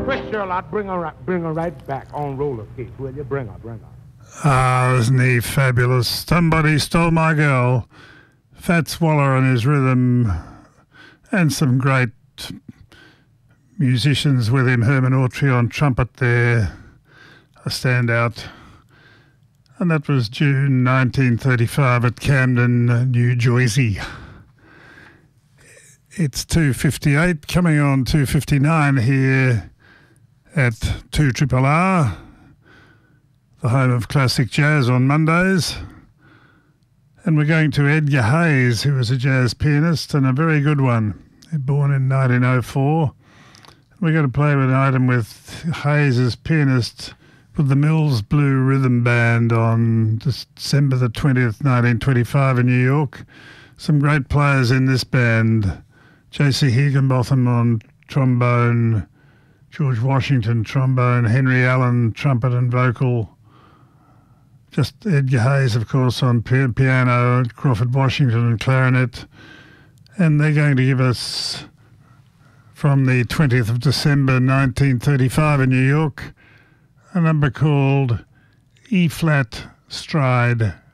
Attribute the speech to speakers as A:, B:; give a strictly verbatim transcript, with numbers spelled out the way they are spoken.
A: Where's Charlotte? Bring her, right, bring her right back on roller skates, will you? Bring her, bring her.
B: Ah, isn't he fabulous? Somebody Stole My Girl. Fats Waller on his rhythm, and some great musicians with him. Herman Autry on trumpet there, a standout. And that was June nineteen thirty-five at Camden, New Jersey. It's two fifty-eight, coming on two fifty-nine here at two R R R, the home of classic jazz on Mondays. And we're going to Edgar Hayes, who was a jazz pianist and a very good one. Born in nineteen oh four. We're going to play with an item with Hayes as pianist with the Mills Blue Rhythm Band on December the twentieth, nineteen twenty-five in New York. Some great players in this band. J C Higginbotham on trombone, George Washington trombone, Henry Allen trumpet and vocal. Just Edgar Hayes, of course, on piano, Crawford Washington on clarinet. And they're going to give us, from the twentieth of December nineteen thirty-five in New York, a number called E-flat Stride